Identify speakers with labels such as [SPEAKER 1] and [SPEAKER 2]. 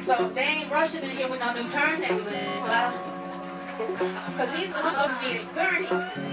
[SPEAKER 1] So they ain't rushing in here with no new turntables. Because these ones over being gurney.